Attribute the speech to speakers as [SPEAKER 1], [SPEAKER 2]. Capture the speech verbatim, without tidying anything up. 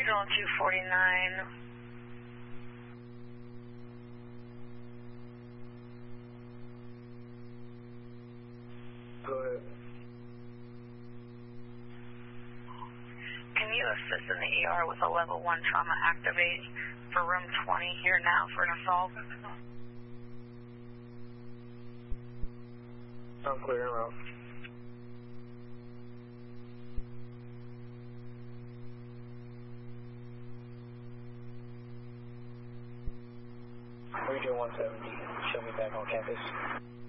[SPEAKER 1] Regional two forty-nine.
[SPEAKER 2] Go ahead.
[SPEAKER 1] Can you assist in the E R with a level one trauma activate for room twenty here now for an assault?
[SPEAKER 2] I'm clear en route. Region one seventy, show me back on campus.